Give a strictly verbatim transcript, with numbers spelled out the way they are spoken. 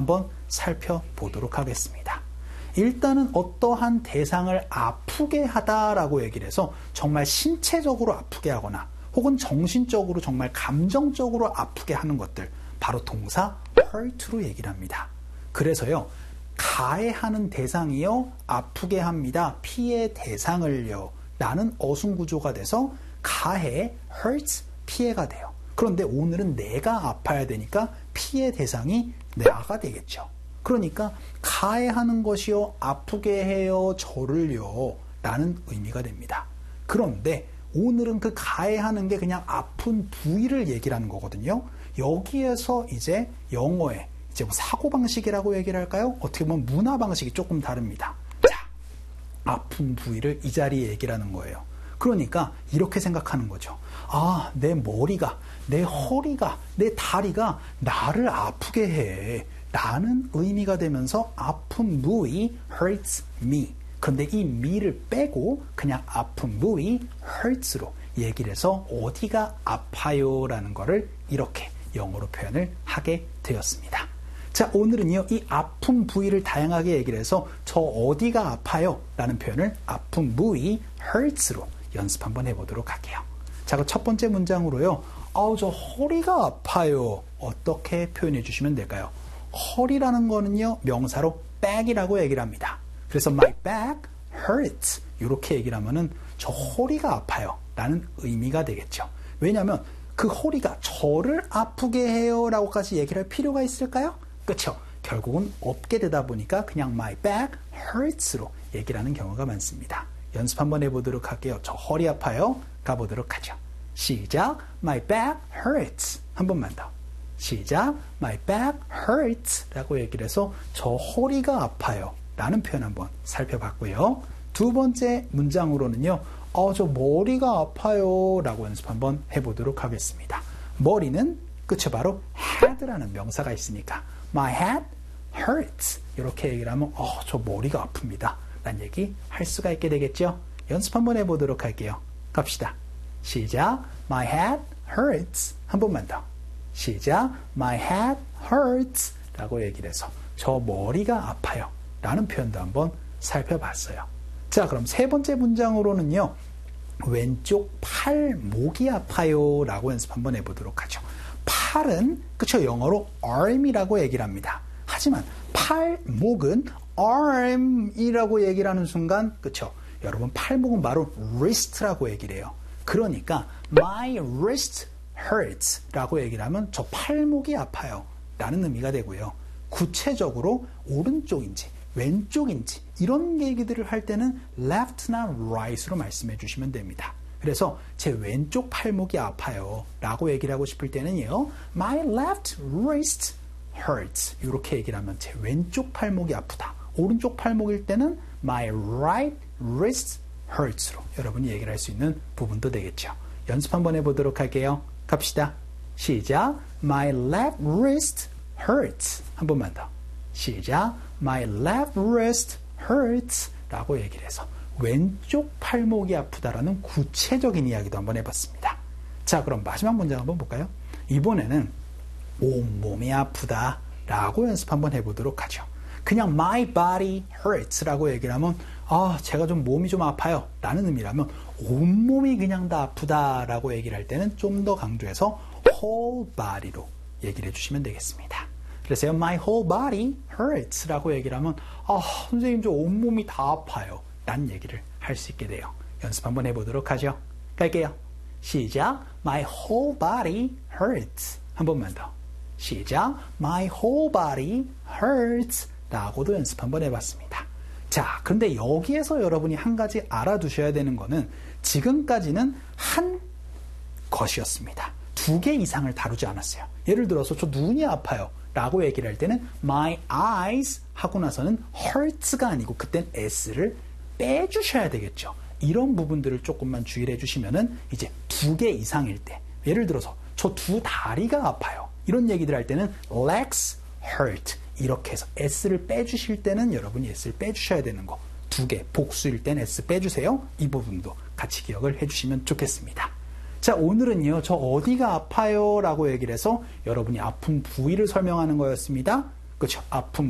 한번 살펴보도록 하겠습니다. 일단은 어떠한 대상을 아프게 하다라고 얘기를 해서 정말 신체적으로 아프게 하거나 혹은 정신적으로 정말 감정적으로 아프게 하는 것들, 바로 동사 hurt로 얘기를 합니다. 그래서요, 가해하는 대상이요 아프게 합니다. 피해 대상을요 라는 어순구조가 돼서 가해, hurts, 피해가 돼요. 그런데 오늘은 내가 아파야 되니까 피해 대상이 나가 되겠죠. 그러니까 가해하는 것이요 아프게 해요 저를요 라는 의미가 됩니다. 그런데 오늘은 그 가해하는 게 그냥 아픈 부위를 얘기를 하는 거거든요. 여기에서 이제 영어의 이제 뭐 사고방식이라고 얘기를 할까요? 어떻게 보면 문화방식이 조금 다릅니다. 자, 아픈 부위를 이 자리에 얘기를 하는 거예요. 그러니까 이렇게 생각하는 거죠. 아, 내 머리가, 내 허리가, 내 다리가 나를 아프게 해 라는 의미가 되면서 아픈 부위 hurts me. 그런데 이 me를 빼고 그냥 아픈 부위 hurts로 얘기를 해서 어디가 아파요 라는 거를 이렇게 영어로 표현을 하게 되었습니다. 자, 오늘은요 이 아픈 부위를 다양하게 얘기를 해서 저 어디가 아파요 라는 표현을 아픈 부위 hurts로 연습 한번 해보도록 할게요. 자, 그 첫 번째 문장으로요, 아우 저 허리가 아파요, 어떻게 표현해 주시면 될까요? 허리라는 거는요 명사로 back이라고 얘기를 합니다. 그래서 my back hurts 이렇게 얘기를 하면은 저 허리가 아파요 라는 의미가 되겠죠. 왜냐하면 그 허리가 저를 아프게 해요 라고까지 얘기를 할 필요가 있을까요? 그렇죠. 결국은 없게 되다 보니까 그냥 my back hurts로 얘기를 하는 경우가 많습니다. 연습 한번 해보도록 할게요. 저 허리 아파요 가보도록 하죠. 시작. my back hurts. 한 번만 더. 시작. my back hurts 라고 얘기를 해서 저 허리가 아파요 라는 표현 한번 살펴봤고요. 두 번째 문장으로는요, 어, 저 머리가 아파요 라고 연습 한번 해보도록 하겠습니다. 머리는 그쵸 바로 head라는 명사가 있으니까 my head hurts 이렇게 얘기를 하면 어, 저 머리가 아픕니다 라는 얘기 할 수가 있게 되겠죠. 연습 한번 해보도록 할게요. 갑시다. 시작. my head hurts. 한 번만 더. 시작. my head hurts 라고 얘기를 해서 저 머리가 아파요 라는 표현도 한번 살펴봤어요. 자, 그럼 세 번째 문장으로는요, 왼쪽 팔목이 아파요 라고 연습 한번 해보도록 하죠. 팔은 그쵸 영어로 arm이라고 얘기를 합니다. 하지만 팔목은 arm이라고 얘기를 하는 순간 그쵸 여러분 팔목은 바로 wrist라고 얘기를 해요. 그러니까 my wrist hurts 라고 얘기를 하면 저 팔목이 아파요 라는 의미가 되고요. 구체적으로 오른쪽인지 왼쪽인지 이런 얘기들을 할 때는 left나 right으로 말씀해 주시면 됩니다. 그래서 제 왼쪽 팔목이 아파요 라고 얘기를 하고 싶을 때는요, my left wrist hurts 이렇게 얘기를 하면 제 왼쪽 팔목이 아프다. 오른쪽 팔목일 때는 my right wrist hurts로 여러분이 얘기를 할 수 있는 부분도 되겠죠. 연습 한번 해보도록 할게요. 갑시다. 시작. my left wrist hurts. 한 번만 더. 시작. my left wrist hurts 라고 얘기를 해서 왼쪽 팔목이 아프다라는 구체적인 이야기도 한번 해봤습니다. 자, 그럼 마지막 문장 한번 볼까요? 이번에는 온몸이 아프다 라고 연습 한번 해보도록 하죠. 그냥 my body hurts 라고 얘기를 하면 아, 제가 좀 몸이 좀 아파요 라는 의미라면 온몸이 그냥 다 아프다 라고 얘기를 할 때는 좀 더 강조해서 whole body로 얘기를 해주시면 되겠습니다. 그래서 my whole body hurts 라고 얘기를 하면 아, 선생님 저 온몸이 다 아파요 라는 얘기를 할 수 있게 돼요. 연습 한번 해보도록 하죠. 갈게요. 시작. my whole body hurts. 한 번만 더. 시작. my whole body hurts 라고도 연습 한번 해봤습니다. 자, 그런데 여기에서 여러분이 한 가지 알아두셔야 되는 거는 지금까지는 한 것이었습니다. 두 개 이상을 다루지 않았어요. 예를 들어서 저 눈이 아파요 라고 얘기를 할 때는 my eyes 하고 나서는 hurts가 아니고 그땐 s를 빼주셔야 되겠죠. 이런 부분들을 조금만 주의를 해주시면은 이제 두 개 이상일 때, 예를 들어서 저 두 다리가 아파요 이런 얘기들 할 때는 legs hurt 이렇게 해서 s를 빼주실 때는 여러분이 s를 빼주셔야 되는 거, 두 개 복수일 땐 s 빼주세요. 이 부분도 같이 기억을 해주시면 좋겠습니다. 자, 오늘은요, 저 어디가 아파요 라고 얘기를 해서 여러분이 아픈 부위를 설명하는 거였습니다. 그렇죠. 아픔